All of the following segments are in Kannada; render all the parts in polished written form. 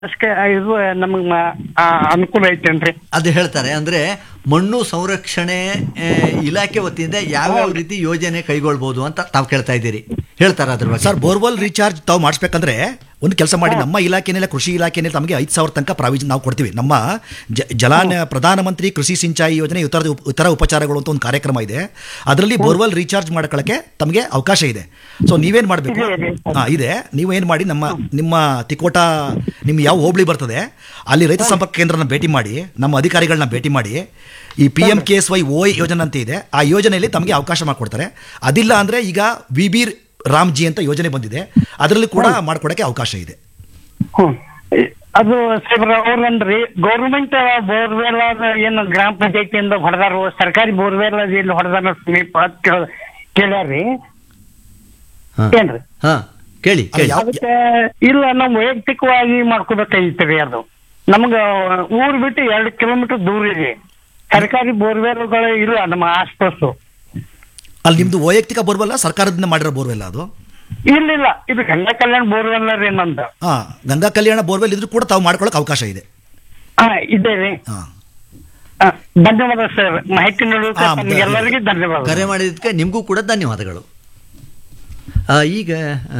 ಅಷ್ಟೇ ಇದು ನಮಗ್ ಅನುಕೂಲ ಐತೇನ್ರಿ? ಅದು ಹೇಳ್ತಾರೆ. ಅಂದ್ರೆ ಮಣ್ಣು ಸಂರಕ್ಷಣೆ ಇಲಾಖೆ ವತಿಯಿಂದ ಯಾವ್ಯಾವ ರೀತಿ ಯೋಜನೆ ಕೈಗೊಳ್ಬಹುದು ಅಂತ ತಾವು ಕೇಳ್ತಾ ಇದ್ದೀರಿ, ಹೇಳ್ತಾರೆ ಅದ್ರ ಬಗ್ಗೆ. ಸರ್, ಬೋರ್ವೆಲ್ ರೀಚಾರ್ಜ್ ತಾವು ಮಾಡಿಸ್ಬೇಕಂದ್ರೆ ಒಂದು ಕೆಲಸ ಮಾಡಿ, ನಮ್ಮ ಇಲಾಖೆನೆಲ್ಲ ಕೃಷಿ ಇಲಾಖೆಯಲ್ಲಿ ತಮಗೆ 5,000 ತನಕ ಪ್ರಾವಿಷನ್ ನಾವು ಕೊಡ್ತೀವಿ. ನಮ್ಮ ಪ್ರಧಾನಮಂತ್ರಿ ಕೃಷಿ ಸಿಂಚಾಯಿ ಯೋಜನೆ ಇತರ ಉಪಚಾರಗಳು ಅಂತ ಒಂದು ಕಾರ್ಯಕ್ರಮ ಇದೆ. ಅದರಲ್ಲಿ ಬೋರ್ವೆಲ್ ರೀಚಾರ್ಜ್ ಮಾಡ್ಕೊಳ್ಳೋಕ್ಕೆ ತಮಗೆ ಅವಕಾಶ ಇದೆ. ಸೊ ನೀವೇನು ಮಾಡಬೇಕು ಇದೆ, ನೀವೇನು ಮಾಡಿ ನಿಮ್ಮ ತಿಕೋಟ ನಿಮ್ಮ ಯಾವ ಹೋಬಳಿ ಬರ್ತದೆ ಅಲ್ಲಿ ರೈತ ಸಂಪರ್ಕ ಕೇಂದ್ರನ ಭೇಟಿ ಮಾಡಿ, ನಮ್ಮ ಅಧಿಕಾರಿಗಳನ್ನ ಭೇಟಿ ಮಾಡಿ, ಈ PMKSY ಯೋಜನೆ ಅಂತ ಇದೆ, ಆ ಯೋಜನೆಯಲ್ಲಿ ತಮಗೆ ಅವಕಾಶ ಮಾಡಿಕೊಡ್ತಾರೆ. ಅದಿಲ್ಲ ಅಂದರೆ ಈಗ VB ರಾಮ್ಜಿ ಅಂತ ಯೋಜನೆ ಬಂದಿದೆ, ಅದರಲ್ಲಿ ಕೂಡ ಮಾಡ್ಕೊಡಕ್ಕೆ ಅವಕಾಶ ಇದೆ. ಅದು ಅವ್ರಂದ್ರಿ ಗೌರ್ಮೆಂಟ್ ಬೋರ್ವೆಲ್ ಏನು ಗ್ರಾಮ ಪಂಚಾಯತಿಯಿಂದ ಹೊಡೆದಾರ, ಸರ್ಕಾರಿ ಬೋರ್ವೆಲ್ ಎಲ್ಲಿ ಹೊಡೆದಾರ ಸಮೀಪ ಕೇಳ್ಯಾರ್ರಿ ಏನ್ರಿ? ಕೇಳಿ ಅದಕ್ಕೆ ಇಲ್ಲ, ನಾವು ವೈಯಕ್ತಿಕವಾಗಿ ಮಾಡ್ಕೋಬೇಕಾಗಿತ್ರಿ. ಅದು ನಮ್ಗ ಊರ್ ಬಿಟ್ಟು 2 ಕಿಲೋಮೀಟರ್ ದೂರ ಇದೆ, ಸರ್ಕಾರಿ ಬೋರ್ವೆಲ್ಗಳು ಇಲ್ಲ ನಮ್ಮ ಆಸ್ಪಾಸು. ಅಲ್ಲಿ ನಿಮ್ದು ವೈಯಕ್ತಿಕ ಬೋರ್ವೆಲ್ ಸರ್ಕಾರದಿಂದ ಮಾಡಿರೋ ಬೋರ್ವೆಲ್ ಅದು? ಇಲ್ಲ, ಇದು ಗಂಗಾ ಕಲ್ಯಾಣ ಬೋರ್ವೆಲ್ ರೀ ನಂದು. ಗಂಗಾ ಕಲ್ಯಾಣ ಬೋರ್ವೆಲ್ ಇದ್ರೂ ಕೂಡ ತಾವು ಮಾಡ್ಕೊಳಕ್ ಅವಕಾಶ ಇದೆ. ಇದೆ ರೀ. ಧನ್ಯವಾದ ಸರ್, ಮಾಹಿತಿ ನೀಡೋದಕ್ಕೆ ಎಲ್ಲರಿಗೂ ಧನ್ಯವಾದ. ಕರೆ ಮಾಡಿದ್ದಕ್ಕೆ ನಿಮಗೂ ಕೂಡ ಧನ್ಯವಾದಗಳು. ಈಗ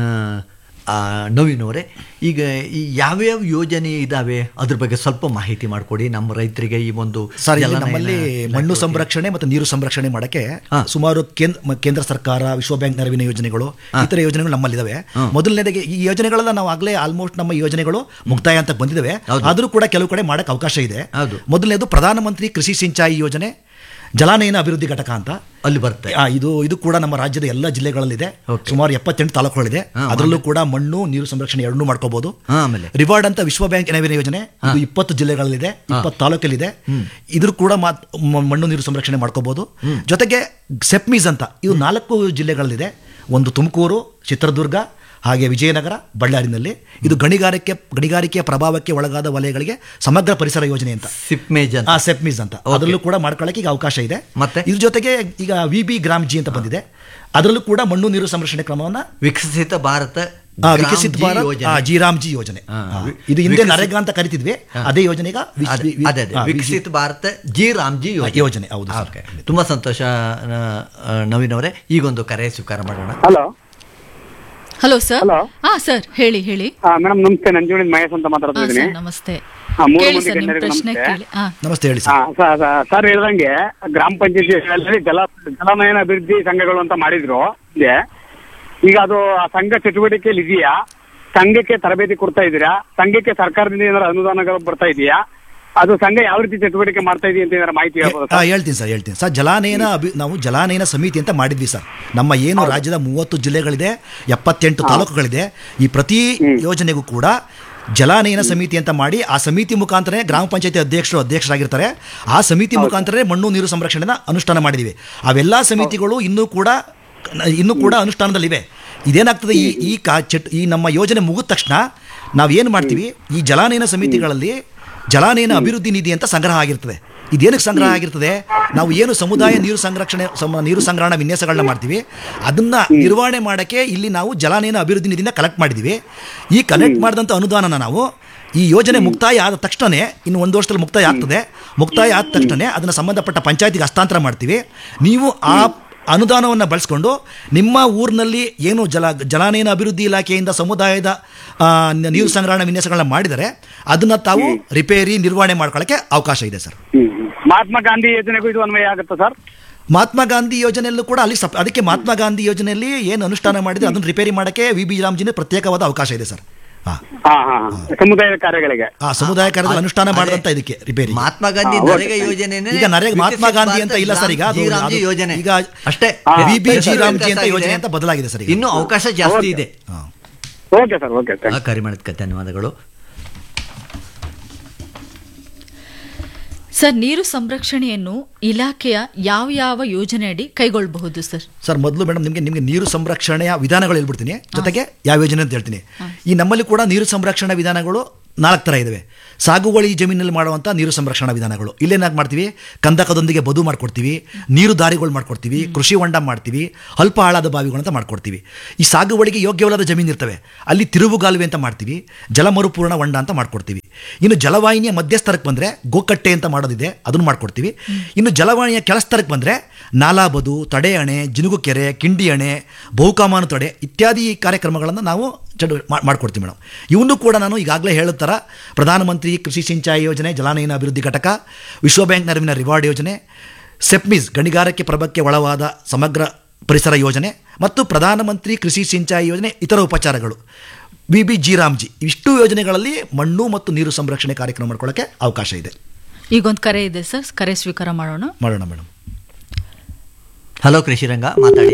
ನವೀನ್ ಅವರೇ, ಈಗ ಈ ಯಾವ್ಯಾವ ಯೋಜನೆ ಇದಾವೆ ಅದ್ರ ಬಗ್ಗೆ ಸ್ವಲ್ಪ ಮಾಹಿತಿ ಮಾಡಿಕೊಡಿ ನಮ್ಮ ರೈತರಿಗೆ. ಈ ಒಂದು ನಮ್ಮಲ್ಲಿ ಮಣ್ಣು ಸಂರಕ್ಷಣೆ ಮತ್ತು ನೀರು ಸಂರಕ್ಷಣೆ ಮಾಡಕ್ಕೆ ಸುಮಾರು ಕೇಂದ್ರ ಸರ್ಕಾರ, ವಿಶ್ವ ಬ್ಯಾಂಕ್ ನೆರವಿನ ಯೋಜನೆಗಳು, ಇತರ ಯೋಜನೆಗಳು ನಮ್ಮಲ್ಲಿದ್ದಾವೆ. ಮೊದಲನೇದಾಗಿ ಈ ಯೋಜನೆಗಳೆಲ್ಲ ನಾವು ಆಗಲೇ ಆಲ್ಮೋಸ್ಟ್ ನಮ್ಮ ಯೋಜನೆಗಳು ಮುಕ್ತಾಯ ಅಂತ ಬಂದಿದ್ದಾವೆ, ಆದರೂ ಕೂಡ ಕೆಲವು ಕಡೆ ಮಾಡಕ್ಕೆ ಅವಕಾಶ ಇದೆ. ಮೊದಲನೇದು ಪ್ರಧಾನಮಂತ್ರಿ ಕೃಷಿ ಸಿಂಚಾಯಿ ಯೋಜನೆ, ಜಲಾನಯನ ಅಭಿವೃದ್ಧಿ ಘಟಕ ಅಂತ ಅಲ್ಲಿ ಬರುತ್ತೆ. ಇದು ಕೂಡ ನಮ್ಮ ರಾಜ್ಯದ ಎಲ್ಲ ಜಿಲ್ಲೆಗಳಲ್ಲಿದೆ, ಸುಮಾರು 78 ತಾಲೂಕುಗಳಿದೆ. ಅದರಲ್ಲೂ ಕೂಡ ಮಣ್ಣು ನೀರು ಸಂರಕ್ಷಣೆ ಎರಡನ್ನೂ ಮಾಡ್ಕೋಬಹುದು. ಆಮೇಲೆ ರಿವಾರ್ಡ್ ಅಂತ ವಿಶ್ವ ಬ್ಯಾಂಕ್ ನೆರವಿನ ಯೋಜನೆ, ಇದು 20 ಜಿಲ್ಲೆಗಳಲ್ಲಿದೆ, 20 ತಾಲೂಕಲ್ಲಿದೆ. ಇದ್ರ ಕೂಡ ಮಣ್ಣು ನೀರು ಸಂರಕ್ಷಣೆ ಮಾಡ್ಕೋಬಹುದು. ಜೊತೆಗೆ ಸೆಪ್ಮೀಸ್ ಅಂತ ಇದು 4 ಜಿಲ್ಲೆಗಳಲ್ಲಿದೆ, ಒಂದು ತುಮಕೂರು, ಚಿತ್ರದುರ್ಗ, ಹಾಗೆ ವಿಜಯನಗರ, ಬಳ್ಳಾರಿನಲ್ಲಿ. ಇದು ಗಣಿಗಾರಿಕೆಯ ಪ್ರಭಾವಕ್ಕೆ ಒಳಗಾದ ವಲಯಗಳಿಗೆ ಸಮಗ್ರ ಪರಿಸರ ಯೋಜನೆ ಅಂತ ಸೆಪ್ಮೀಸ್ ಅಂತ ಅದರಲ್ಲೂ ಕೂಡ ಮಾಡ್ಕೊಳ್ಳಕ್ಕೆ ಈಗ ಅವಕಾಶ ಇದೆ. ಮತ್ತೆ ಇದ್ರ ಜೊತೆಗೆ ಈಗ VB ಗ್ರಾಮ್ಜಿ ಅಂತ ಬಂದಿದೆ, ಅದರಲ್ಲೂ ಕೂಡ ಮಣ್ಣು ನೀರು ಸಂರಕ್ಷಣೆ ಕ್ರಮವನ್ನ ವಿಕಸಿತ ಭಾರತ ಜಿರಾಮ್ಜಿ ಯೋಜನೆ, ಇದು ಹಿಂದೆ ನರೇಗಾ ಅಂತ ಕರಿತಿದ್ವಿ, ಅದೇ ಯೋಜನೆ ಈಗ ವಿಕಸಿತ ಭಾರತ ಜಿರಾಮ್ಜಿ ಯೋಜನೆ. ಹೌದು, ತುಂಬಾ ಸಂತೋಷ ನವೀನ್ ಅವರೇ. ಈಗೊಂದು ಕರೆ ಸ್ವೀಕಾರ ಮಾಡೋಣ. Hello sir. ಸರ್ ಹೇಳಿ. ಮೇಡಮ್ ನಮಸ್ತೆ, ನಂಜುಂಡಿ ಮಹೇಶ್ ಅಂತ ಮಾತಾಡ್ತಿದ್ದೀನಿ. ನಮಸ್ತೆ. ನಮಸ್ತೆ, ಹೇಳಿ ಸರ್. ಹೇಳ್ದಂಗೆ ಗ್ರಾಮ ಪಂಚಾಯತಿ ಜಲನಯನ ಅಭಿವೃದ್ಧಿ ಸಂಘಗಳು ಅಂತ ಮಾಡಿದ್ರು. ಈಗ ಅದು ಆ ಸಂಘ ಚಟುವಟಿಕೆಯಲ್ಲಿ ಇದೆಯಾ? ಸಂಘಕ್ಕೆ ತರಬೇತಿ ಕೊಡ್ತಾ ಇದ್ದೀರಾ? ಸಂಘಕ್ಕೆ ಸರ್ಕಾರದಿಂದ ಏನಾದ್ರು ಅನುದಾನಗಳು ಬರ್ತಾ ಇದೆಯಾ? ಅದು ಸಂಘ ಯಾವ ರೀತಿ ಚಟುವಟಿಕೆ ಮಾಡ್ತಾ ಇದೆಯಾ ಅಂತ ಏನಾದ್ರು ಮಾಹಿತಿ ಹೇಳ್ತೀನಿ ಸರ್. ನಾವು ಜಲಾನಯನ ಸಮಿತಿ ಅಂತ ಮಾಡಿದ್ವಿ ಸರ್. ನಮ್ಮ ಏನು ರಾಜ್ಯದ 30 ಜಿಲ್ಲೆಗಳಿದೆ, 78 ತಾಲೂಕುಗಳಿದೆ. ಈ ಪ್ರತಿ ಯೋಜನೆಗೂ ಕೂಡ ಜಲಾನಯನ ಸಮಿತಿ ಅಂತ ಮಾಡಿ, ಆ ಸಮಿತಿ ಮುಖಾಂತರ ಗ್ರಾಮ ಪಂಚಾಯತಿ ಅಧ್ಯಕ್ಷರಾಗಿರ್ತಾರೆ. ಆ ಸಮಿತಿ ಮುಖಾಂತರ ಮಣ್ಣು ನೀರು ಸಂರಕ್ಷಣೆನ ಅನುಷ್ಠಾನ ಮಾಡಿದ್ವಿ. ಅವೆಲ್ಲ ಸಮಿತಿಗಳು ಇನ್ನೂ ಕೂಡ ಅನುಷ್ಠಾನದಲ್ಲಿವೆ. ಇದೇನಾಗ್ತದೆ, ಈ ನಮ್ಮ ಯೋಜನೆ ಮುಗಿದ ತಕ್ಷಣ ನಾವೇನು ಮಾಡ್ತೀವಿ, ಈ ಜಲಾನಯನ ಸಮಿತಿಗಳಲ್ಲಿ ಜಲಾನಯನ ಅಭಿವೃದ್ಧಿ ನಿಧಿ ಅಂತ ಸಂಗ್ರಹ ಆಗಿರ್ತದೆ. ಇದೇನಕ್ಕೆ ಸಂಗ್ರಹ ಆಗಿರ್ತದೆ? ನಾವು ಏನು ಸಮುದಾಯ ನೀರು ಸಂಗ್ರಹಣಾ ವಿನ್ಯಾಸಗಳನ್ನ ಮಾಡ್ತೀವಿ, ಅದನ್ನ ನಿರ್ವಹಣೆ ಮಾಡೋಕ್ಕೆ ಇಲ್ಲಿ ನಾವು ಜಲಾನಯನ ಅಭಿವೃದ್ಧಿ ನಿಧಿನ ಕಲೆಕ್ಟ್ ಮಾಡಿದ್ದೀವಿ. ಈ ಕಲೆಕ್ಟ್ ಮಾಡಿದಂಥ ಅನುದಾನನ ನಾವು ಈ ಯೋಜನೆ ಮುಕ್ತಾಯ ಆದ ತಕ್ಷಣವೇ, ಇನ್ನು 1 ವರ್ಷದಲ್ಲಿ ಮುಕ್ತಾಯ ಆಗ್ತದೆ, ಮುಕ್ತಾಯ ಆದ ತಕ್ಷಣವೇ ಅದನ್ನು ಸಂಬಂಧಪಟ್ಟ ಪಂಚಾಯತಿಗೆ ಹಸ್ತಾಂತರ ಮಾಡ್ತೀವಿ. ನೀವು ಆ ಅನುದಾನವನ್ನು ಬಳಸ್ಕೊಂಡು ನಿಮ್ಮ ಊರಿನಲ್ಲಿ ಏನು ಜಲಾನಯನ ಅಭಿವೃದ್ಧಿ ಇಲಾಖೆಯಿಂದ ಸಮುದಾಯದ ನೀರು ಸಂಗ್ರಹಣಾ ವಿನ್ಯಾಸಗಳನ್ನ ಮಾಡಿದರೆ ಅದನ್ನ ತಾವು ರಿಪೇರಿ ನಿರ್ವಹಣೆ ಮಾಡ್ಕೊಳ್ಳೋಕ್ಕೆ ಅವಕಾಶ ಇದೆ ಸರ್. ಮಹಾತ್ಮ ಗಾಂಧಿ ಯೋಜನೆಗೂ ಇದು ಅನ್ವಯ ಆಗುತ್ತೆ ಸರ್? ಮಹಾತ್ಮ ಗಾಂಧಿ ಯೋಜನೆಯಲ್ಲೂ ಕೂಡ ಅದಕ್ಕೆ ಮಹಾತ್ಮ ಗಾಂಧಿ ಯೋಜನೆಯಲ್ಲಿ ಏನು ಅನುಷ್ಠಾನ ಮಾಡಿದ್ರೆ ಅದನ್ನು ರಿಪೇರಿ ಮಾಡೋಕ್ಕೆ VB ರಾಮ್ಜಿನ ಪ್ರತ್ಯೇಕವಾದ ಅವಕಾಶ ಇದೆ ಸರ್. ಸಮುದಾಯ ಕಾರ್ಯಗಳಿಗೆ ಸಮುದಾಯ ಕಾರ್ಯದಲ್ಲಿ ಅನುಷ್ಠಾನ ಮಾಡಿದಂತ ಇದಕ್ಕೆ ರಿಪೇರಿ. ಮಹಾತ್ಮ ಗಾಂಧಿ ಈಗ ಮಹಾತ್ಮ ಗಾಂಧಿ ಅಂತ ಇಲ್ಲ ಸರ್, ಈಗ ಯೋಜನೆ ಈಗ ಅಷ್ಟೇ VB ರಾಮ್ಜಿ ಅಂತ ಯೋಜನೆ ಅಂತ ಬದಲಾಗಿದೆ ಸರ್. ಇನ್ನೂ ಅವಕಾಶ ಜಾಸ್ತಿ ಇದೆ. Okay sir, okay. ಕರೆ ಮಾಡಿದ್ದಕ್ಕೆ ಧನ್ಯವಾದಗಳು. ಸರ್, ನೀರು ಸಂರಕ್ಷಣೆಯನ್ನು ಇಲಾಖೆಯ ಯಾವ ಯೋಜನೆಯಡಿ ಕೈಗೊಳ್ಳಬಹುದು ಸರ್? ಮೊದಲು ಮೇಡಮ್ ನಿಮಗೆ ನೀರು ಸಂರಕ್ಷಣೆಯ ವಿಧಾನಗಳು ಹೇಳ್ಬಿಡ್ತೀನಿ, ಜೊತೆಗೆ ಯಾವ ಯೋಜನೆ ಅಂತ ಹೇಳ್ತೀನಿ. ಈ ನಮ್ಮಲ್ಲಿ ಕೂಡ ನೀರು ಸಂರಕ್ಷಣಾ ವಿಧಾನಗಳು 4 ಥರ ಇದ್ದಾವೆ. ಸಾಗುವಳಿ ಜಮೀನಲ್ಲಿ ಮಾಡುವಂಥ ನೀರು ಸಂರಕ್ಷಣಾ ವಿಧಾನಗಳು. ಇಲ್ಲೇನಾಗಿ ಮಾಡ್ತೀವಿ, ಕಂದಕದೊಂದಿಗೆ ಬದು ಮಾಡ್ಕೊಡ್ತೀವಿ, ನೀರು ದಾರಿಗಳು ಮಾಡ್ಕೊಡ್ತೀವಿ, ಕೃಷಿ ಹೊಂಡ ಮಾಡ್ತೀವಿ, ಅಲ್ಪ ಆಳದ ಬಾವಿಗಳು ಅಂತ ಮಾಡ್ಕೊಡ್ತೀವಿ. ಈ ಸಾಗುವಳಿಗೆ ಯೋಗ್ಯವಲ್ಲದ ಜಮೀನು ಇರ್ತವೆ, ಅಲ್ಲಿ ತಿರುವುಗಾಲುವೆ ಅಂತ ಮಾಡ್ತೀವಿ, ಜಲ ಮರುಪೂರ್ಣ ಹೊಂಡ ಅಂತ ಮಾಡ್ಕೊಡ್ತೀವಿ. ಇನ್ನು ಜಲವಾಹಿನಿಯ ಮಧ್ಯಸ್ಥರಕ್ಕೆ ಬಂದರೆ ಗೋಕಟ್ಟೆ ಅಂತ ಮಾಡೋದಿದೆ, ಅದನ್ನು ಮಾಡ್ಕೊಡ್ತೀವಿ. ಇನ್ನು ಜಲವಾಹಿನಿಯ ಕೆಳಸ್ತರಕ್ಕೆ ಬಂದರೆ ನಾಲಾಬದು, ತಡೆ ಅಣೆ, ಜಿನುಗು ಕೆರೆ, ಕಿಂಡಿ ಅಣೆ, ಬಹುಕಾಮಾನು ತಡೆ ಇತ್ಯಾದಿ ಕಾರ್ಯಕ್ರಮಗಳನ್ನು ನಾವು ಮಾಡ್ಕೊಡ್ತೀವಿ ಮೇಡಮ್. ಇವನ್ನೂ ಕೂಡ ನಾನು ಈಗಾಗಲೇ ಹೇಳಿದ ಥರ ಪ್ರಧಾನಮಂತ್ರಿ ಕೃಷಿ ಸಿಂಚಾಯಿ ಯೋಜನೆ, ಜಲಾನಯನ ಅಭಿವೃದ್ಧಿ ಘಟಕ, ವಿಶ್ವ ಬ್ಯಾಂಕ್ ನೆರವಿನ ರಿವಾರ್ಡ್ ಯೋಜನೆ, ಸೆಪ್ಮಿಸ್ ಗಣಿಗಾರಿಕೆ ಪ್ರಭಕ್ಕೆ ಒಳವಾದ ಸಮಗ್ರ ಪರಿಸರ ಯೋಜನೆ ಮತ್ತು ಪ್ರಧಾನಮಂತ್ರಿ ಕೃಷಿ ಸಿಂಚಾಯಿ ಯೋಜನೆ ಇತರ ಉಪಚಾರಗಳು, BBG ರಾಮ್ಜಿ, ಇಷ್ಟು ಯೋಜನೆಗಳಲ್ಲಿ ಮಣ್ಣು ಮತ್ತು ನೀರು ಸಂರಕ್ಷಣೆ ಕಾರ್ಯಕ್ರಮ ಮಾಡ್ಕೊಳ್ಳೋಕ್ಕೆ ಅವಕಾಶ ಇದೆ. ಈಗೊಂದು ಕರೆ ಇದೆ ಸರ್, ಕರೆ ಸ್ವೀಕಾರ ಮಾಡೋಣ ಮೇಡಮ್. ಹಲೋ ಕೃಷಿರಂಗ, ಮಾತಾಡಿ.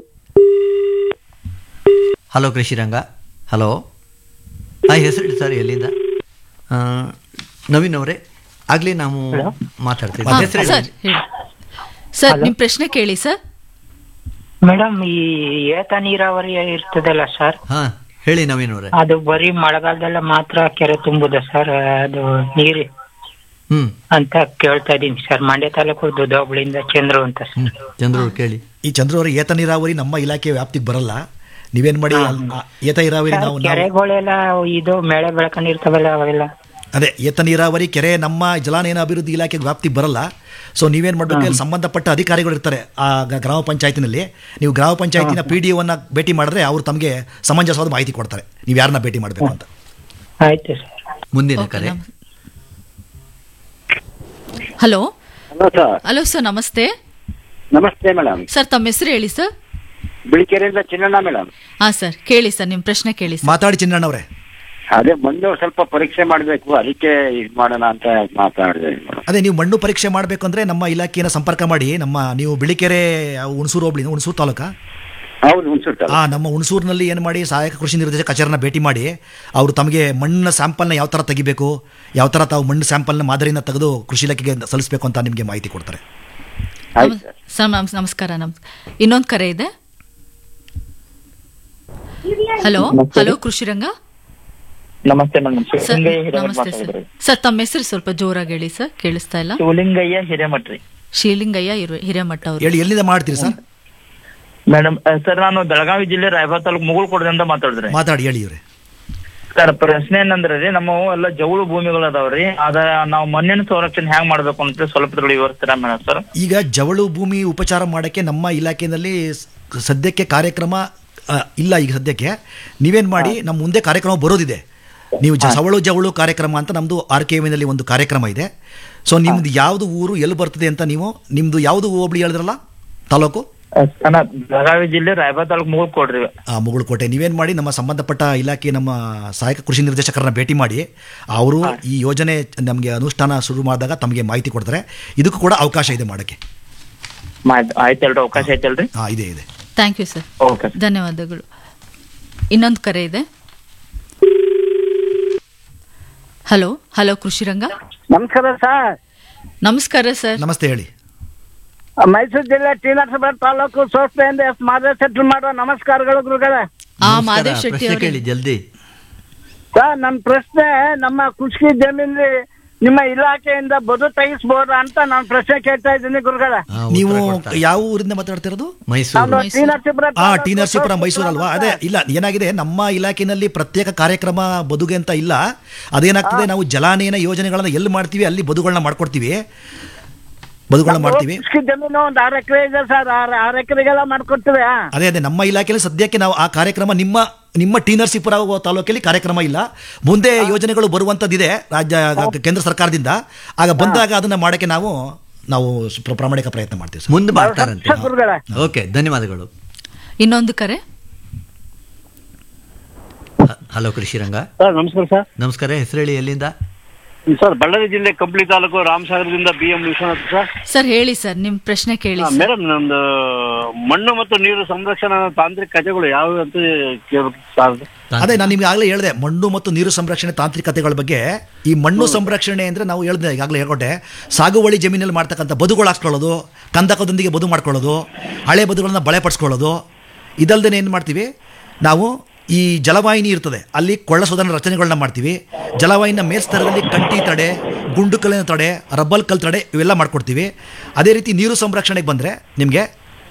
ಹಲೋ ಕೃಷಿರಂಗ. ಹಲೋ, ಹೆಸರು ಸರ್, ಎಲ್ಲಿಂದ? ನವೀನ್ ಅವರೇ, ಆಗಲೇ ನಾವು ಮಾತಾಡ್ತಿದ್ವಿ. ಸರ್ ನಿಮ್ಮ ಪ್ರಶ್ನೆ ಕೇಳಿ ಸರ್. ಮೇಡಮ್, ಈ ಏತ ನೀರಾವರಿ ಇರ್ತದಲ್ಲ ಸರ್, ಹಾ ಹೇಳಿ ನವೀನ್ ಅವರೇ. ಅದು ಬರೀ ಮಳೆಗಾಲದಲ್ಲ ಮಾತ್ರ ಕೆರೆ ತುಂಬುದ ಸರ್, ಅದು ನೀರು ಅಂತ ಕೇಳ್ತಾ ಇದೀನಿ ಸರ್. ಮಂಡ್ಯ ತಾಲೂಕು ದುದ್ದೋಬಳಿಯಿಂದ ಚಂದ್ರು ಅಂತ ಸರ್. ಚಂದ್ರು ಕೇಳಿ. ಈ ಚಂದ್ರು ಅವರ ಏತ ನೀರಾವರಿ ನಮ್ಮ ಇಲಾಖೆ ವ್ಯಾಪ್ತಿಗೆ ಬರಲ್ಲ. ನೀವೇನ್ ಮಾಡಿ, ಏತ ನೀರಾವರಿ ನಾವು ಕೆರೆಗಳೆಲ್ಲ ಇದು ಮಳೆ ಬೆಳ್ಕೊಂಡಿರ್ತಾವಲ್ಲ ಅವೆಲ್ಲ. ಅದೇ ಏತ ನೀರಾವರಿ ಕೆರೆ ನಮ್ಮ ಜಲಾನಯನ ಅಭಿವೃದ್ಧಿ ಇಲಾಖೆಗೆ ವ್ಯಾಪ್ತಿಗೆ ಬರಲ್ಲ. ಸೊ ನೀವೇನು ಮಾಡಬೇಕು, ಅಲ್ಲಿ ಸಂಬಂಧಪಟ್ಟ ಅಧಿಕಾರಿಗಳು ಇರ್ತಾರೆ ಆ ಗ್ರಾಮ ಪಂಚಾಯತಿನಲ್ಲಿ. ನೀವು ಗ್ರಾಮ ಪಂಚಾಯತಿನ PDOನ ಭೇಟಿ ಮಾಡಿದ್ರೆ ಅವರು ತಮಗೆ ಸಮಂಜಸವಾದ ಮಾಹಿತಿ ಕೊಡ್ತಾರೆ, ನೀವು ಯಾರನ್ನ ಭೇಟಿ ಮಾಡಬೇಕು ಅಂತ. ಆಯ್ತು ಸರ್. ಮುಂದಿನ ಕರೆ. Hello hello sir. Hello sir, ನಮಸ್ತೆ. ನಮಸ್ತೆ ಮೇಡಮ್. ಸರ್ ತಮ್ಮ ಹೆಸರು ಹೇಳಿ ಸರ್. ಬಿಳಿಕೆರೆಯಿಂದ ಚಿನ್ನಣ್ಣ ಮೇಡಮ್. ಹಾ ಸರ್, ಕೇಳಿ ಸರ್, ನಿಮ್ಮ ಪ್ರಶ್ನೆ ಕೇಳಿ ಸರ್. ಮಾತಾಡಿ ಚಿನ್ನಣ್ಣ ಅವರೇ. ಅದೇ ಮಣ್ಣು ಸ್ವಲ್ಪ ಪರೀಕ್ಷೆ ಮಾಡಬೇಕು, ಅದಕ್ಕೆ ಇದು ಮಾಡೋಣ ಅಂತ ಮಾತಾಡಿದೆ. ಅದೇ ನೀವು ಮಣ್ಣು ಪರೀಕ್ಷೆ ಮಾಡಬೇಕು ಅಂದರೆ ನಮ್ಮ ಇಲಾಖೆಯನ್ನು ಸಂಪರ್ಕ ಮಾಡಿ. ನೀವು ಬಿಳಿಕೆರೆ ಹುಣಸೂರು ಹೋಬಳಿ, ಹುಣಸೂರು ತಾಲೂಕಾ? ಹೌದು, ಹುಣಸೂರು. ನಮ್ಮ ಹುಣಸೂರಿನಲ್ಲಿ ಏನು ಮಾಡಿ, ಸಹಾಯಕ ಕೃಷಿ ನಿರ್ದೇಶಕ ಕಚೇರಿನ ಭೇಟಿ ಮಾಡಿ ಅವರು ತಮಗೆ ಮಣ್ಣಿನ ಸ್ಯಾಂಪಲ್ನ ಯಾವ ಥರ ತೆಗಿಬೇಕು, ಯಾವ ಥರ ತಾವು ಮಣ್ಣು ಸ್ಯಾಂಪಲ್ನ ಮಾದರಿನ ತೆಗೆದು ಕೃಷಿ ಇಲಾಖೆಗೆ ಸಲ್ಲಿಸಬೇಕು ಅಂತ ನಿಮಗೆ ಮಾಹಿತಿ ಕೊಡ್ತಾರೆ. ಸರ್ ನಮಸ್ಕಾರ. ಇನ್ನೊಂದು ಕರೆ ಇದೆ. ಹಲೋ ಹಲೋ ಕೃಷಿರಂಗ. ನಮಸ್ತೆ ಮೇಡಮ್. ಸರ್ ನಮಸ್ತೆ ಸರ್. ಸರ್ ತಮ್ಮ ಹೆಸರು ಸ್ವಲ್ಪ ಜೋರಾಗಿ ಹೇಳಿ ಸರ್, ಕೇಳಿಸ್ತಾ ಇಲ್ಲ. ಶಿವಲಿಂಗಯ್ಯ ಹಿರೇಮಠ್ರಿ. ಶಿವಲಿಂಗಯ್ಯ ಹಿರೇಮಠ ಅವರು. ಹೇಳಿ, ಎಲ್ಲಿಂದ ಮಾಡ್ತೀರಿ ಸರ್? ಮೇಡಮ್ ಸರ್, ನಾನು ಬೆಳಗಾವಿ ಜಿಲ್ಲೆ ರಾಯಬಾಗ್ ತಾಲೂಕು ಮುಗುಳ್ಕೋಟದಿಂದ ಮಾತಾಡಿದ್ರಿ. ಮಾತಾಡಿ, ಹೇಳಿ ಇವ್ರೆ. ಸರ್ ಪ್ರಶ್ನೆ ಏನಂದ್ರೆ ರೀ, ನಮ್ಮ ಎಲ್ಲ ಜೌಳು ಭೂಮಿಗಳು ಅದಾವ್ರಿ, ಅದ ನಾವು ಮಣ್ಣಿನ ಸಂರಕ್ಷಣೆ ಹ್ಯಾಂಗ್ ಮಾಡ್ಬೇಕು ಅಂತ ಸ್ವಲ್ಪ ವಿವರಿಸ್ತೀರಾ ಮೇಡಮ್ ಸರ್? ಈಗ ಜವಳು ಭೂಮಿ ಉಪಚಾರ ಮಾಡೋಕ್ಕೆ ನಮ್ಮ ಇಲಾಖೆಯಲ್ಲಿ ಸದ್ಯಕ್ಕೆ ಕಾರ್ಯಕ್ರಮ ಇಲ್ಲ. ಈಗ ಸದ್ಯಕ್ಕೆ ನೀವೇನು ಮಾಡಿ, ನಮ್ಮ ಮುಂದೆ ಕಾರ್ಯಕ್ರಮ ಬರೋದಿದೆ. ನೀವು ಜವಳು ಕಾರ್ಯಕ್ರಮ ಅಂತ ನಮ್ಮದು RKVನಲ್ಲಿ ಒಂದು ಕಾರ್ಯಕ್ರಮ ಇದೆ. ಸೊ ನಿಮ್ದು ಯಾವುದು ಊರು, ಎಲ್ಲಿ ಬರ್ತದೆ ಅಂತ, ನೀವು ನಿಮ್ದು ಯಾವುದು ಹೋಬಳಿ ಹೇಳಿದ್ರಲ್ಲ, ತಾಲೂಕು? ಬೆಳಗಾವಿ ಜಿಲ್ಲೆ ರಾಯಬಾಗ್ ತಾಲೂಕು ಮುಗುಳ್ಕೋಟ್ರಿ. ಮುಗುಳ್ಕೋಟೆ. ನೀವೇನು ಮಾಡಿ, ನಮ್ಮ ಸಂಬಂಧಪಟ್ಟ ಇಲಾಖೆ ನಮ್ಮ ಸಹಾಯಕ ಕೃಷಿ ನಿರ್ದೇಶಕರನ್ನ ಭೇಟಿ ಮಾಡಿ, ಅವರು ಈ ಯೋಜನೆ ನಮಗೆ ಅನುಷ್ಠಾನ ಶುರು ಮಾಡಿದಾಗ ತಮಗೆ ಮಾಹಿತಿ ಕೊಡ್ತಾರೆ. ಇದಕ್ಕೂ ಕೂಡ ಅವಕಾಶ ಇದೆ ಮಾಡೋಕ್ಕೆ. ಆಯ್ತಲ್ರಿ, ಅವಕಾಶ ಐತಲ್ರಿ? ಇದೆ. ಥ್ಯಾಂಕ್ ಯು ಸರ್, ಧನ್ಯವಾದಗಳು. ಇನ್ನೊಂದು ಕರೆ ಇದೆ. ಹಲೋ ಹಲೋ ಕೃಷಿರಂಗ. ನಮಸ್ಕಾರ ಸರ್. ನಮಸ್ಕಾರ ಸರ್. ನಮಸ್ತೆ, ಹೇಳಿ. ಮೈಸೂರು ಜಿಲ್ಲೆ ಟಿ ನರಸೀಪುರ ತಾಲೂಕು ಸೋಸ್ಪೆಯಿಂದ ಮಾದೇವ್ ಶೆಟ್ಟಿ ಮಾಡುವ ನಮಸ್ಕಾರಗಳು ಗುರುಗಳೇ. ಮಾದೇವ್ ಶೆಟ್ಟಿ ಕೇಳಿ ಜಲ್ದಿ. ಸರ್, ನನ್ನ ಪ್ರಶ್ನೆ, ನಮ್ಮ ಕೃಷಿ ಜಮೀನಲ್ಲಿ ನಿಮ್ಮ ಇಲಾಖೆಯಿಂದ ಬದು ತೆಗಿಸಬಹುದಾ ಅಂತ ನಾನು ಪ್ರಶ್ನೆ ಕೇಳ್ತಾ ಇದ್ದೀನಿ ಗುರುಗಳೇ. ನೀವು ಯಾವ ಊರಿಂದ ಮಾತಾಡ್ತಿರೋದು? ಮೈಸೂರು. ಟಿ ನರಸೀಪುರ, ಮೈಸೂರು ಅಲ್ವಾ? ಅದೇ ಇಲ್ಲ, ಏನಾಗಿದೆ, ನಮ್ಮ ಇಲಾಖೆಯಲ್ಲಿ ಪ್ರತ್ಯೇಕ ಕಾರ್ಯಕ್ರಮ ಬದುಗೆ ಅಂತ ಇಲ್ಲ. ಅದೇನಾಗ್ತದೆ, ನಾವು ಜಲಾನಯನ ಯೋಜನೆಗಳನ್ನ ಎಲ್ಲಿ ಮಾಡ್ತೀವಿ ಅಲ್ಲಿ ಬದುಗಳನ್ನ ಮಾಡ್ಕೊಡ್ತೀವಿ. ಜಮೀನು ಒಂದು 6 ಎಕರೆ ಇದೆ ಸರ್, 6 ಎಕರೆಗೆಲ್ಲ ಮಾಡ್ಕೊಡ್ತೀವಿ. ಅದೇ ನಮ್ಮ ಇಲಾಖೆಯಲ್ಲಿ ಸದ್ಯಕ್ಕೆ ನಾವು ಆ ಕಾರ್ಯಕ್ರಮ ನಿಮ್ಮ ಟಿ ನರಸೀಪುರ ತಾಲೂಕಲ್ಲಿ ಕಾರ್ಯಕ್ರಮ ಇಲ್ಲ. ಮುಂದೆ ಯೋಜನೆಗಳು ಬರುವಂತದ್ದಿದೆ ರಾಜ್ಯ ಕೇಂದ್ರ ಸರ್ಕಾರದಿಂದ. ಆಗ ಬಂದಾಗ ಅದನ್ನ ಮಾಡಕ್ಕೆ ನಾವು ಪ್ರಾಮಾಣಿಕ ಪ್ರಯತ್ನ ಮಾಡ್ತೀವಿ. ಮುಂದೆ ಮಾಡ್ತಾರಂತೆ. ಓಕೆ, ಧನ್ಯವಾದಗಳು. ಇನ್ನೊಂದು ಕರೆ. ಹಲೋ ಕೃಷಿರಂಗ. ಸರ್ ನಮಸ್ಕಾರ. ಸರ್ ನಮಸ್ಕಾರ, ಹೆಸರು ಹೇಳಿ, ಎಲ್ಲಿಂದ? ಸರ್ ಬಳ್ಳಾರಿ ಜಿಲ್ಲೆ Kampli taluk ರಾಮಸಾಗರದಿಂದ BM Vishwanath sir. Sir ಹೇಳಿ ಸರ್, ನಿಮ್ ಪ್ರಶ್ನೆ ಕೇಳಿ. ಮೇಡಮ್, ನಮ್ದು ಮಣ್ಣು ಮತ್ತು ನೀರು ಸಂರಕ್ಷಣಾ ತಾಂತ್ರಿಕ ಕಥೆಗಳು ಯಾವ ಅಂತ ಕೇಳಬೇಕು. ಅದೇ ನಾನು ನಿಮ್ಗೆ ಆಗಲೇ ಹೇಳಿದೆ, ಮಣ್ಣು ಮತ್ತು ನೀರು ಸಂರಕ್ಷಣೆ ತಾಂತ್ರಿಕತೆಗಳ ಬಗ್ಗೆ. ಈ ಮಣ್ಣು ಸಂರಕ್ಷಣೆ ಅಂದ್ರೆ ನಾವು ಹೇಳಿದೆ, ಈಗಾಗಲೇ ಹೇಳ್ಕೊಟ್ಟೆ, ಸಾಗುವಳಿ ಜಮೀನಲ್ಲಿ ಮಾಡ್ತಕ್ಕಂಥ ಬದುಗಳು ಹಾಕ್ಸ್ಕೊಳ್ಳೋದು, ಕಂದಕದೊಂದಿಗೆ ಬದು ಮಾಡ್ಕೊಳ್ಳೋದು, ಹಳೆ ಬದುಗಳನ್ನ ಬಳೆ ಪಡಿಸ್ಕೊಳ್ಳೋದು. ಇದಲ್ದೇ ಏನು ಮಾಡ್ತೀವಿ ನಾವು, ಈ ಜಲವಾಹಿನಿ ಇರ್ತದೆ, ಅಲ್ಲಿ ಕೊಳ್ಳ ಶೋಧನ ರಚನೆಗಳನ್ನ ಮಾಡ್ತೀವಿ. ಜಲವಾಹಿನಿಯ ಮೇಲ್ಸ್ತರದಲ್ಲಿ ಕಂಟಿ ತಡೆ, ಗುಂಡು ಕಲ್ಲಿನ ತಡೆ, ರಬ್ಬಲ್ ಕಲ್ ತಡೆ ಇವೆಲ್ಲ ಮಾಡ್ಕೊಡ್ತೀವಿ. ಅದೇ ರೀತಿ ನೀರು ಸಂರಕ್ಷಣೆಗೆ ಬಂದರೆ ನಿಮಗೆ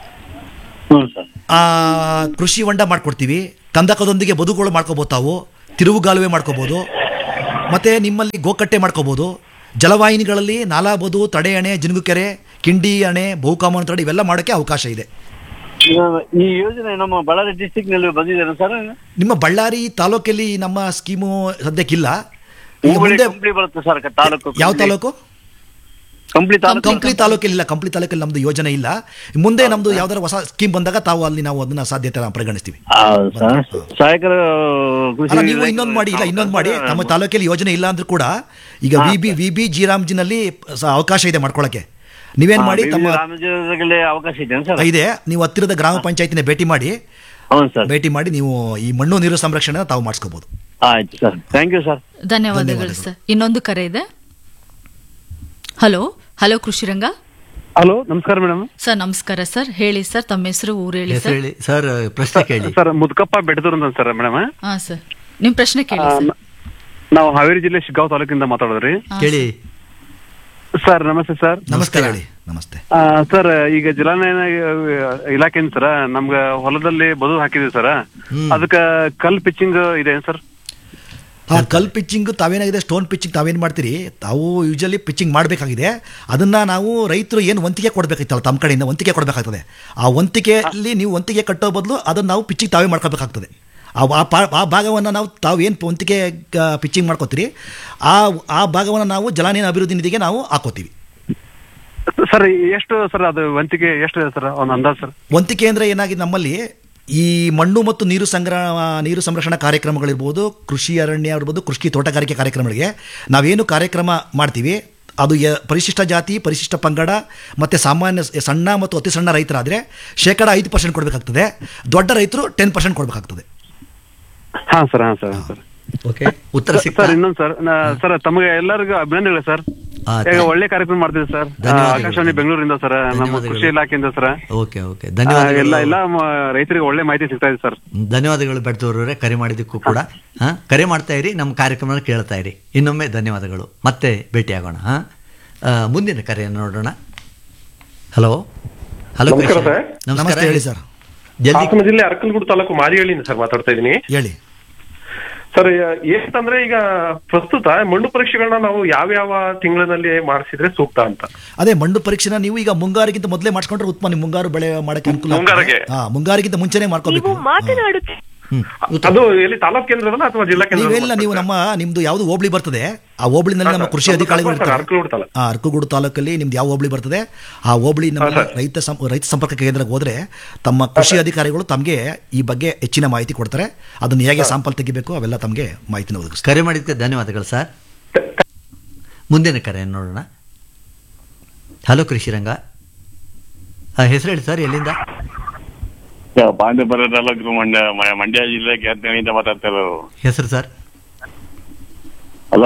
ಕೃಷಿ ಹೊಂಡ ಮಾಡ್ಕೊಡ್ತೀವಿ. ಕಂದಕದೊಂದಿಗೆ ಬದುಗಳು ಮಾಡ್ಕೋಬೋದು, ತಾವು ತಿರುವುಗಾಲುವೆ ಮಾಡ್ಕೋಬೋದು, ಮತ್ತು ನಿಮ್ಮಲ್ಲಿ ಗೋಕಟ್ಟೆ ಮಾಡ್ಕೋಬೋದು. ಜಲವಾಹಿನಿಗಳಲ್ಲಿ ನಾಲಾ ಬದು, ತಡೆ ಅಣೆ, ಜಿನುಗುಕೆರೆ, ಕಿಂಡಿ ಅಣೆ, ಬಹುಕಾಮನ ತಡೆ ಇವೆಲ್ಲ ಮಾಡೋಕ್ಕೆ ಅವಕಾಶ ಇದೆ. ಈ ಯೋಜನೆ ನಮ್ಮ ಬಳ್ಳಾರಿ ಡಿಸ್ಟಿಕ್ ನಲ್ಲಿ ಬಂದಿದೆ ಸರ್. ನಿಮ್ಮ ಬಳ್ಳಾರಿ ತಾಲೂಕಲ್ಲಿ ನಮ್ಮ ಸ್ಕೀಮು ಸದ್ಯಕ್ಕಿಲ್ಲ. ಕಂಪ್ಲಿ ಬರುತ್ತೆ ಸರ್ ತಾಲೂಕು. ಯಾವ ತಾಲೂಕು? ಕಂಪ್ಲಿ ತಾಲೂಕಲ್ಲಿ ಇಲ್ಲ. ಕಂಪ್ಲಿ ತಾಲೂಕಲ್ಲಿ ನಮ್ದು ಯೋಜನೆ ಇಲ್ಲ. ಮುಂದೆ ನಮ್ದು ಯಾವ್ದಾದ್ರು ಹೊಸ ಸ್ಕೀಮ್ ಬಂದಾಗ ತಾವು ಅಲ್ಲಿ ನಾವು ಅದನ್ನ ಸಾಧ್ಯತೆ ಪರಿಗಣಿಸ್ತೀವಿ. ನೀವು ಇನ್ನೊಂದು ಮಾಡಿ, ನಮ್ಮ ತಾಲೂಕಲ್ಲಿ ಯೋಜನೆ ಇಲ್ಲ ಅಂದ್ರೂ ಕೂಡ ಈಗ ವಿ ಬಿ ಜಿ ರಾಮ್ಜಿನಲ್ಲಿ ಅವಕಾಶ ಇದೆ ಮಾಡ್ಕೊಳಕ್ಕೆ. ನೀವೇನ್ ಮಾಡಿ, ಅವಕಾಶ ಇದೆ, ನೀವು ಹತ್ತಿರದ ಗ್ರಾಮ ಪಂಚಾಯತಿನ ಭೇಟಿ ಮಾಡಿ ನೀವು ಈ ಮಣ್ಣು ನೀರು ಸಂರಕ್ಷಣೆ ತಾವು ಮಾಡಿಸ್ಕೋಬಹುದು. ಆಯ್ತು ಸರ್, ಥ್ಯಾಂಕ್ ಯು ಸರ್. ಧನ್ಯವಾದಗಳು ಸರ್. ಇನ್ನೊಂದು ಕರೆ ಇದೆ. ಹಲೋ ಕೃಷಿರಂಗ. ಹಲೋ, ನಮಸ್ಕಾರ ಮೇಡಮ್. ಸರ್ ನಮಸ್ಕಾರ ಸರ್, ಹೇಳಿ ಸರ್, ತಮ್ಮ ಹೆಸರು, ಊರು ಹೇಳಿ ಸರ್. ಸರ್ ಪ್ರಶ್ನೆ ಕೇಳಿ. ಸರ್ ಮುದ್ಕಪ್ಪ ಬೆಡದೂರ್ ಅಂತ ಸರ್ ಮೇಡಮ್. ಹಾ ಸರ್, ನಿಮ್ ಪ್ರಶ್ನೆ ಕೇಳಿ ಸರ್. ನಾವು ಹಾವೇರಿ ಜಿಲ್ಲೆ ಶಿಗ್ಗಾಂವ್ ತಾಲೂಕಿಂದ ಮಾತಾಡೋದ್ರಿ. ಕೇಳಿ ಸರ್. ನಮಸ್ತೆ ಸರ್. ನಮಸ್ಕಾರ ಹೇಳಿ. ನಮಸ್ತೆ ಸರ್. ಈಗ ಜಲಾನಯನ ಇಲಾಖೆಯಿಂದ ಸರ್ ನಮ್ಗ ಹೊಲದಲ್ಲಿ ಬದು ಹಾಕಿದ್ವಿ ಸರ್, ಅದಕ್ಕ ಕಲ್ ಪಿಚ್ಚಿಂಗ್ ಇದೆ ಸರ್? ಕಲ್ ಪಿಚ್ಚಿಂಗ್ ತಾವೇನಾಗಿದೆ, ಸ್ಟೋನ್ ಪಿಚ್ಚಿಂಗ್ ತಾವೇನು ಮಾಡ್ತೀರಿ, ತಾವು ಯೂಶಲಿ ಪಿಚ್ಚಿಂಗ್ ಮಾಡಬೇಕಾಗಿದೆ. ಅದನ್ನು ನಾವು ರೈತರು ಏನು ವಂತಿಗೆ ಕೊಡಬೇಕಾಯ್ತಲ್ಲ, ತಮ್ಮ ಕಡೆಯಿಂದ ವಂತಿಗೆ ಕೊಡಬೇಕಾಗ್ತದೆ. ಆ ವಂತಿಗೆಯಲ್ಲಿ ನೀವು ವಂತಿಗೆ ಕಟ್ಟೋ ಬದಲು ಅದನ್ನು ನಾವು ಪಿಚ್ಚಿಂಗ್ ತಾವೇ ಮಾಡ್ಕೋಬೇಕಾಗ್ತದೆ. ಆ ಭಾಗವನ್ನು ತಾವು ಏನು ವಂತಿಗೆ ಪಿಚ್ಚಿಂಗ್ ಮಾಡ್ಕೋತೀರಿ, ಆ ಭಾಗವನ್ನು ನಾವು ಜಲಾನಯನ ಅಭಿವೃದ್ಧಿ ನಿಧಿಗೆ ನಾವು ಹಾಕೋತೀವಿ. ಸರ್ ಎಷ್ಟು ಸರ್ ಅದು ವಂತಿಗೆ ಎಷ್ಟು ಸರ್, ಒಂದು ಅಂದಾಜು ಸರ್? ವಂತಿಗೆ ಅಂದರೆ ಏನಾಗಿದೆ, ನಮ್ಮಲ್ಲಿ ಈ ಮಣ್ಣು ಮತ್ತು ನೀರು ಸಂರಕ್ಷಣಾ ಕಾರ್ಯಕ್ರಮಗಳಿರ್ಬೋದು, ಕೃಷಿ ಅರಣ್ಯ ಇರ್ಬೋದು, ಕೃಷಿ ತೋಟಗಾರಿಕೆ ಕಾರ್ಯಕ್ರಮಗಳಿಗೆ ನಾವೇನು ಕಾರ್ಯಕ್ರಮ ಮಾಡ್ತೀವಿ ಅದು ಪರಿಶಿಷ್ಟ ಜಾತಿ, ಪರಿಶಿಷ್ಟ ಪಂಗಡ ಮತ್ತು ಸಾಮಾನ್ಯ ಸಣ್ಣ ಮತ್ತು ಅತಿ ಸಣ್ಣ ರೈತರಾದರೆ 5% ಕೊಡಬೇಕಾಗ್ತದೆ. ದೊಡ್ಡ ರೈತರು 10% ಕೊಡಬೇಕಾಗ್ತದೆ. ಹಾಂ ಸರ್. ಓಕೆ, ಉತ್ತರ ಸರ್. ಇನ್ನೊಂದು ಸರ್ ತಮಗೆ ಎಲ್ಲರಿಗೂ ಅಭಿನಂದನೆಗಳು ಸರ್. ಈಗ ಒಳ್ಳೆ ಕಾರ್ಯಕ್ರಮ ಮಾಡ್ತೀವಿ ಸರ್, ಆಕಾಶವಾಣಿ ಬೆಂಗಳೂರಿಂದ ಸರ್, ನಮ್ಮ ಕೃಷಿ ಇಲಾಖೆಯಿಂದ ಸರ್. ಓಕೆ ಧನ್ಯವಾದಗಳು. ಎಲ್ಲ ರೈತರಿಗೆ ಒಳ್ಳೆ ಮಾಹಿತಿ ಸಿಗ್ತಾ ಇದೆ ಸರ್. ಧನ್ಯವಾದಗಳು ಬೆಡ್ತೂರವರೇ, ಕರೆ ಮಾಡಿದ್ದಕ್ಕೂ ಕೂಡ. ಕರೆ ಮಾಡ್ತಾ ಇರಿ, ನಮ್ಮ ಕಾರ್ಯಕ್ರಮ ಕೇಳ್ತಾ ಇರಿ. ಇನ್ನೊಮ್ಮೆ ಧನ್ಯವಾದಗಳು. ಮತ್ತೆ ಭೇಟಿಯಾಗೋಣ. ಮುಂದಿನ ಕರೆಯನ್ನು ನೋಡೋಣ. ಹಲೋ. ನಮಸ್ತೆ ಹೇಳಿ ಸರ್. ಹಾಸನ ಜಿಲ್ಲೆ ಅರಕಲಗೂಡು ತಾಲೂಕು ಮಾರಿಹಳ್ಳಿಯಿಂದ ಸರ್ ಮಾತಾಡ್ತಾ ಇದ್ದೀನಿ. ಹೇಳಿ ಸರ್. ಏನಂತಂದ್ರೆ ಈಗ ಪ್ರಸ್ತುತ ಮಣ್ಣು ಪರೀಕ್ಷೆಗಳನ್ನ ನಾವು ಯಾವ ತಿಂಗಳಿನಲ್ಲಿ ಮಾಡಿಸಿದ್ರೆ ಸೂಕ್ತ ಅಂತ? ಅದೇ ಮಣ್ಣು ಪರೀಕ್ಷೆನ ನೀವು ಈಗ ಮುಂಗಾರಿಗಿಂತ ಮೊದಲೇ ಮಾಡ್ಕೊಂಡ್ರೆ ಉತ್ತಮ. ನಿಮ್ಮ ಮುಂಗಾರು ಬೆಳೆ ಮಾಡಕ್ಕೆ ಅನುಕೂಲ. ಮುಂಗಾರಿಗಿಂತ ಮುಂಚೆನೆ ಮಾಡ್ಕೋಬೇಕು. ಅದು ಎಲ್ಲಿ ತಾಲೂಕು ಕೇಂದ್ರದಲ್ಲ ಅಥವಾ ಜಿಲ್ಲಾ ಕೇಂದ್ರ? ನೀವೆಲ್ಲ ನೀವು ನಿಮ್ದು ಯಾವ್ದು ಹೋಬಳಿ ಬರ್ತದೆ, ಆ ಹೋಬಳಿನಲ್ಲಿ ನಮ್ಮ ಕೃಷಿ ಅಧಿಕಾರಿಗಳು ಅರಕಲಗೂಡು ತಾಲೂಕಲ್ಲಿ ನಿಮ್ದು ಯಾವ ಹೋಬಳಿ ಬರ್ತದೆ, ಆ ಹೋಬಳಿ ನಮ್ಮ ರೈತ ಸಂಪರ್ಕ ಕೇಂದ್ರಕ್ಕೆ ಹೋದ್ರೆ ತಮ್ಮ ಕೃಷಿ ಅಧಿಕಾರಿಗಳು ತಮಗೆ ಈ ಬಗ್ಗೆ ಹೆಚ್ಚಿನ ಮಾಹಿತಿ ಕೊಡ್ತಾರೆ. ಅದನ್ನ ಹೇಗೆ ಸ್ಯಾಂಪಲ್ ತೆಗಿಬೇಕು ಅವೆಲ್ಲ ತಮಗೆ ಮಾಹಿತಿನ ಒದಗಿಸ್ತಾರೆ. ಕರೆ ಮಾಡಿದ್ದಕ್ಕೆ ಧನ್ಯವಾದಗಳು ಸರ್. ಮುಂದಿನ ಕರೆಯನ್ನು ನೋಡೋಣ. ಹಲೋ ಕೃಷಿರಂಗ. ಹೆಸರು ಹೇಳಿ ಸರ್, ಎಲ್ಲಿಂದ? ಪಾಂಡವಪುರ ತಾಲೂಕು ಮಂಡ್ಯ ಜಿಲ್ಲೆ ಕ್ಯಾತ್ನಿಂದ ಮಾತಾಡ್ತಾ ಇರೋರು. ಹೆಸರು ಸರ್? ಹಲೋ,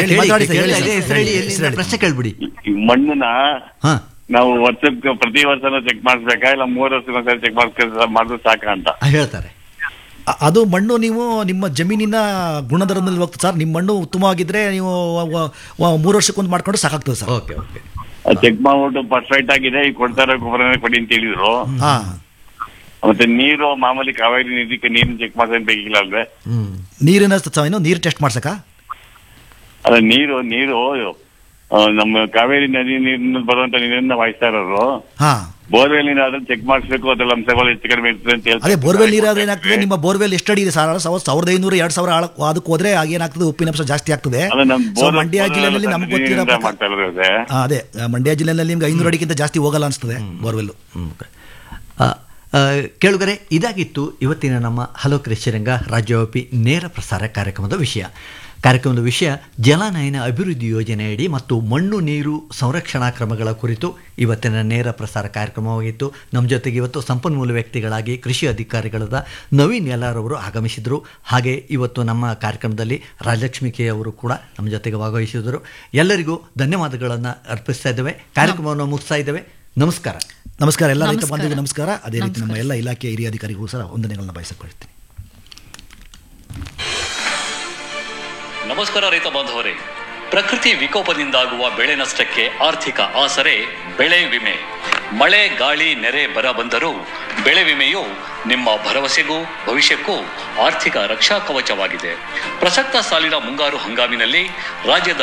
ಪ್ರಶ್ನೆ ಕೇಳ್ಬಿಡಿ. ಮಣ್ಣನ್ನ ನಾವು ಪ್ರತಿ ವರ್ಷನೂ ಚೆಕ್ ಮಾಡಿಸ್ಬೇಕಾ ಇಲ್ಲ 3 ವರ್ಷಕ್ಕೊಂದ್ಸರಿ ಚೆಕ್ ಮಾಡಿದ್ರೆ ಸಾಕ ಅಂತ ಹೇಳ್ತಾರೆ. ಅದು ಮಣ್ಣು ನೀವು ನಿಮ್ಮ ಜಮೀನಿನ ಗುಣಧರ್ಮದ ಮೇಲೆ ಹೋಗ್ತದೆ ಸರ್. ನಿಮ್ಮ ಮಣ್ಣು ಉತ್ತಮವಾಗಿದ್ರೆ ನೀವು 3 ವರ್ಷಕ್ಕೊಂದು ಮಾಡ್ಕೊಂಡು ಸಾಕಾಗ್ತದೆ ಸರ್. ಚೆಕ್ ಮಾಡ್ಬಿಟ್ಟು ಪರ್ಫೆಕ್ಟ್ ಆಗಿದೆ, ಈಗ ಕೊಡ್ತಾರೆ ಗೊಬ್ಬರನೇ ಕೊಡಿ ಅಂತ ಹೇಳಿದ್ರು. ಮತ್ತೆ ನೀರು ಮಾಮೂಲಿ ಕಾವೇರಿ ನದಿಗೆ ನೀರು ಚೆಕ್ ಮಾಡ್ಸೋದ್ ಬೇಕಿಲ್ಲ ಅಲ್ವೇ? ನೀರು ಟೆಸ್ಟ್ ಮಾಡ್ಸಕ? ಅದ ನೀರು ನಮ್ಮ ಕಾವೇರಿ ನದಿ ನೀರಿನ ಬರುವಂತ ನೀರನ್ನ ವಾಯಿಸ್ತಾ ಇರೋರು. ಬೋರ್ವೆಲ್ ನೀರಾದ್ರೆ ಚೆಕ್ ಮಾಡಿಸ್ಬೇಕು, ಅದ್ರಲ್ಲಿ ಅಂಶಗಳು ಹೆಚ್ಚು ಕಡಿಮೆ ಇರ್ತದೆ ಅಂತ ಹೇಳ್ತಾರೆ. ಅದೇ ಬೋರ್ವೆಲ್ ನೀರಾದ್ರೆ ಏನಾಗ್ತದೆ, ನಿಮ್ಮ ಬೋರ್ವೆಲ್ ಎಷ್ಟು ಅಡಿ ಇದೆ ಸರ್? 1500-2000 ಅದಕ್ಕೆ ಹೋದ್ರೆ ಆಗೇನಾಗ್ತದೆ, ಉಪ್ಪಿನಂಶ ಜಾಸ್ತಿ ಆಗ್ತದೆ. ಮಂಡ್ಯ ಜಿಲ್ಲೆಯಲ್ಲಿ ನಮ್ಗೆ ಗೊತ್ತಿರೋ ಅದೇ ಮಂಡ್ಯ ಜಿಲ್ಲೆಯಲ್ಲಿ ನಿಮ್ಗೆ 500 ಅಡಿಗಿಂತ ಜಾಸ್ತಿ ಹೋಗಲ್ಲ ಅನ್ಸ್ತದೆ ಬೋರ್ವೆಲ್. ಕೇಳುಗರೆ, ಇದಾಗಿತ್ತು ಇವತ್ತಿನ ನಮ್ಮ ಹಲೋ ಕೃಷಿರಂಗ ರಾಜ್ಯವ್ಯಾಪಿ ನೇರ ಪ್ರಸಾರ ಕಾರ್ಯಕ್ರಮದ ವಿಷಯ ಜಲಾನಯನ ಅಭಿವೃದ್ಧಿ ಯೋಜನೆಯಡಿ ಮತ್ತು ಮಣ್ಣು ನೀರು ಸಂರಕ್ಷಣಾ ಕ್ರಮಗಳ ಕುರಿತು ಇವತ್ತಿನ ನೇರ ಪ್ರಸಾರ ಕಾರ್ಯಕ್ರಮವಾಗಿತ್ತು. ನಮ್ಮ ಜೊತೆಗೆ ಇವತ್ತು ಸಂಪನ್ಮೂಲ ವ್ಯಕ್ತಿಗಳಾಗಿ ಕೃಷಿ ಅಧಿಕಾರಿಗಳಾದ ನವೀನ್ ಯಲ್ಲಾರವರು ಆಗಮಿಸಿದರು. ಹಾಗೆ ಇವತ್ತು ನಮ್ಮ ಕಾರ್ಯಕ್ರಮದಲ್ಲಿ ರಾಜಲಕ್ಷ್ಮಿ ಕೆ ಅವರು ಕೂಡ ನಮ್ಮ ಜೊತೆಗೆ ಭಾಗವಹಿಸಿದರು. ಎಲ್ಲರಿಗೂ ಧನ್ಯವಾದಗಳನ್ನು ಅರ್ಪಿಸ್ತಾ ಇದ್ದೇವೆ. ಕಾರ್ಯಕ್ರಮವನ್ನು ಮುಗಿಸ್ತಾ ಇದ್ದೇವೆ. ನಮಸ್ಕಾರ. ಎಲ್ಲ ರೈತ ಬಾಂಧವರಿಗೆ ನಮಸ್ಕಾರ. ಅದೇ ರೀತಿ ನಮ್ಮ ಎಲ್ಲ ಇಲಾಖೆಯ ಹಿರಿಯ ಅಧಿಕಾರಿಗಳು ಸಹ ವಂದನೆಗಳನ್ನ ಬಯಸಿಕೊಳ್ತೀನಿ. ನಮಸ್ಕಾರ ರೈತ ಬಾಂಧವರೇ. ಪ್ರಕೃತಿ ವಿಕೋಪದಿಂದಾಗುವ ಬೆಳೆ ನಷ್ಟಕ್ಕೆ ಆರ್ಥಿಕ ಆಸರೆ ಬೆಳೆ ವಿಮೆ. ಮಳೆ, ಗಾಳಿ, ನೆರೆ, ಬರ ಬಂದರೂ ಬೆಳೆ ವಿಮೆಯು ನಿಮ್ಮ ಭರವಸೆಗೂ ಭವಿಷ್ಯಕ್ಕೂ ಆರ್ಥಿಕ ರಕ್ಷಾ ಕವಚವಾಗಿದೆ. ಪ್ರಸಕ್ತ ಸಾಲಿನ ಮುಂಗಾರು ಹಂಗಾಮಿನಲ್ಲಿ ರಾಜ್ಯದ